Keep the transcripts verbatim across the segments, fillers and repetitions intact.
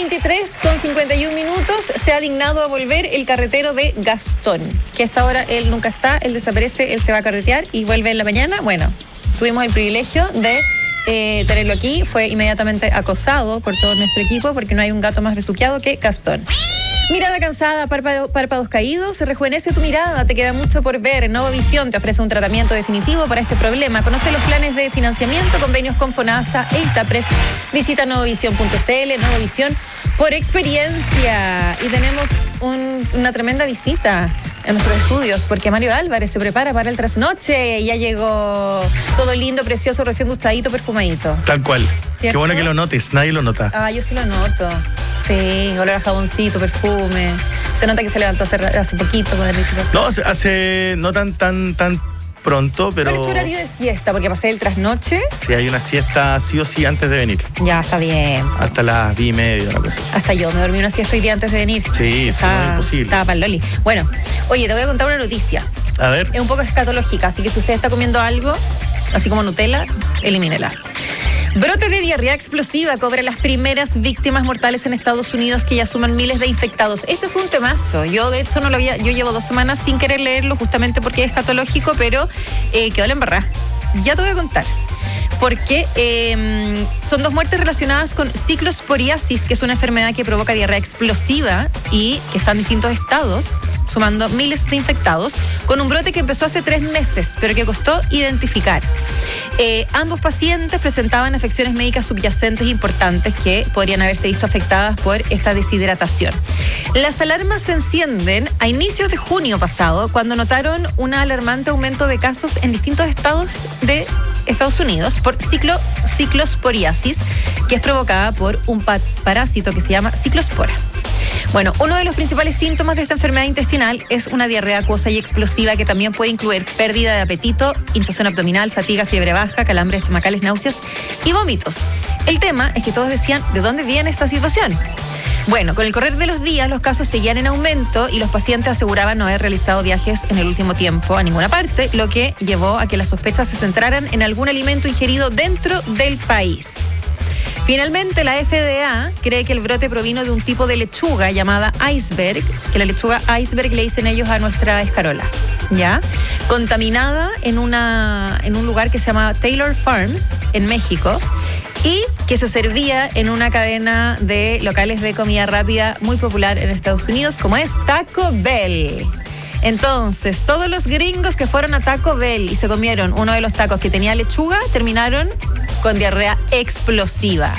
veintitrés con cincuenta y un minutos, se ha dignado a volver el carretero de Gastón, que a esta hora él nunca está, él desaparece, él se va a carretear y vuelve en la mañana. Bueno, tuvimos el privilegio de eh, tenerlo aquí, fue inmediatamente acosado por todo nuestro equipo porque no hay un gato más besuqueado que Gastón. Mirada cansada, párpado, párpados caídos, rejuvenece tu mirada, te queda mucho por ver. Novovisión te ofrece un tratamiento definitivo para este problema. Conoce los planes de financiamiento, convenios con FONASA e ISAPRES. Visita novovisión punto c l, Novovisión por experiencia. Y tenemos un, una tremenda visita en nuestros estudios, porque Mario Álvarez se prepara para el trasnoche. Ya llegó todo lindo, precioso, recién duchadito, perfumadito. Tal cual. ¿Cierto? Qué bueno que lo notes, nadie lo nota. Ah, yo sí lo noto. Sí, olor a jaboncito, perfume. Se nota que se levantó hace, hace poquito. No, hace, hace no tan, tan, tan pronto, pero... ¿Cuál es tu horario de siesta? Porque pasé el trasnoche. Sí, hay una siesta sí o sí antes de venir. Ya, está bien. Hasta las diez y media, una cosa así. Hasta yo, me dormí una siesta hoy día antes de venir. Sí, está, sí, no es imposible. Estaba para el loli. Bueno, oye, te voy a contar una noticia. A ver. Es un poco escatológica, así que si usted está comiendo algo, así como Nutella, elimínela. Brote de diarrea explosiva cobra las primeras víctimas mortales en Estados Unidos, que ya suman miles de infectados. Este es un temazo. Yo, de hecho, no lo había, yo llevo dos semanas sin querer leerlo justamente porque es escatológico, pero eh, quedó la embarrada. Ya te voy a contar. Porque eh, son dos muertes relacionadas con ciclosporiasis, que es una enfermedad que provoca diarrea explosiva y que está en distintos estados, sumando miles de infectados, con un brote que empezó hace tres meses, pero que costó identificar. Eh, ambos pacientes presentaban afecciones médicas subyacentes importantes que podrían haberse visto afectadas por esta deshidratación. Las alarmas se encienden a inicios de junio pasado, cuando notaron un alarmante aumento de casos en distintos estados de Estados Unidos por ciclo, ciclosporiasis, que es provocada por un pa- parásito que se llama ciclospora. Bueno, uno de los principales síntomas de esta enfermedad intestinal es una diarrea acuosa y explosiva que también puede incluir pérdida de apetito, hinchazón abdominal, fatiga, fiebre baja, calambres estomacales, náuseas y vómitos. El tema es que todos decían, ¿de dónde viene esta situación? Bueno, con el correr de los días los casos seguían en aumento y los pacientes aseguraban no haber realizado viajes en el último tiempo a ninguna parte, lo que llevó a que las sospechas se centraran en algún alimento ingerido dentro del país. Finalmente, la F D A cree que el brote provino de un tipo de lechuga llamada iceberg, que la lechuga iceberg le dicen ellos a nuestra escarola, ¿ya? Contaminada en, una, en un lugar que se llama Taylor Farms, en México, y que se servía en una cadena de locales de comida rápida muy popular en Estados Unidos, como es Taco Bell. Entonces, todos los gringos que fueron a Taco Bell y se comieron uno de los tacos que tenía lechuga, terminaron con diarrea explosiva.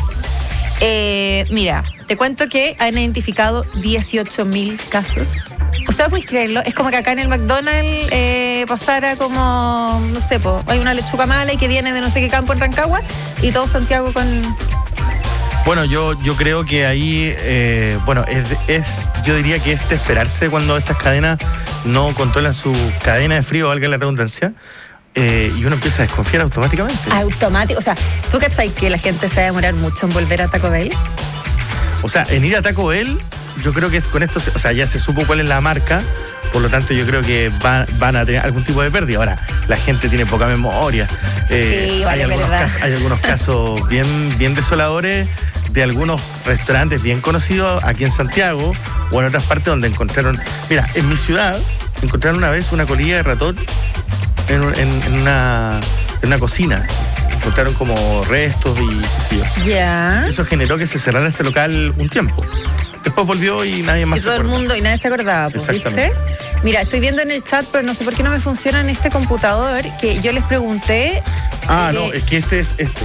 Eh, mira, te cuento que han identificado dieciocho mil casos. O sea, ¿puedes creerlo? Es como que acá en el McDonald's eh, pasara como, no sé, po, hay una lechuga mala y que viene de no sé qué campo en Rancagua y todo Santiago con... Bueno, yo, yo creo que ahí, eh, bueno, es, es, yo diría que es de esperarse cuando estas cadenas no controlan su cadena de frío, valga la redundancia, eh, y uno empieza a desconfiar automáticamente. Automático, o sea, ¿tú cachai que la gente se va a demorar mucho en volver a Taco Bell? O sea, en ir a Taco Bell, yo creo que con esto, se, o sea, ya se supo cuál es la marca, por lo tanto yo creo que va, van a tener algún tipo de pérdida. Ahora, la gente tiene poca memoria. Eh, sí, vale, hay, algunos casos, hay algunos casos bien, bien desoladores de algunos restaurantes bien conocidos aquí en Santiago o en otras partes donde encontraron... Mira, en mi ciudad encontraron una vez una colilla de ratón en, en, en, una, en una cocina. Encontraron como restos y qué sé yo. Ya. Eso generó que se cerrara ese local un tiempo. Después volvió y nadie más y todo se el acordó. mundo, y nadie se acordaba, pues, ¿viste? Mira, estoy viendo en el chat, pero no sé por qué no me funciona en este computador, que yo les pregunté... Ah, eh, no, es que este es este.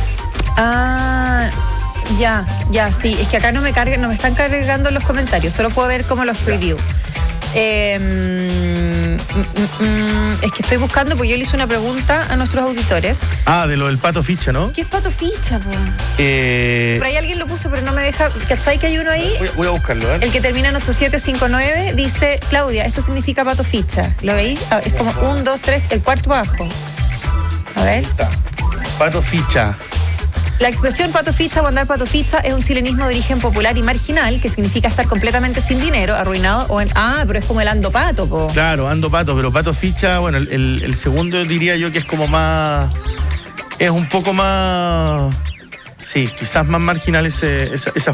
Ah... Ya, ya, sí. Es que acá no me cargan, no me están cargando los comentarios. Solo puedo ver como los preview. Eh, mm, mm, mm, es que estoy buscando, porque yo le hice una pregunta a nuestros auditores. Ah, de lo del Pato Ficha, ¿no? ¿Qué es Pato Ficha, po? Eh... Por ahí alguien lo puso, pero no me deja. ¿Cachai que hay uno ahí? Voy, voy a buscarlo, ¿eh? El que termina en ocho siete cinco nueve dice, Claudia, esto significa Pato Ficha. ¿Lo veis? Ah, es como un, dos, tres, el cuarto abajo. A ver. Está. Pato Ficha. La expresión pato ficha o andar pato ficha es un chilenismo de origen popular y marginal que significa estar completamente sin dinero, arruinado o en... Ah, pero es como el ando pato, po. Claro, ando pato, pero pato ficha, bueno, el, el, el segundo diría yo que es como más... Es un poco más... Sí, quizás más marginal ese, esa, esa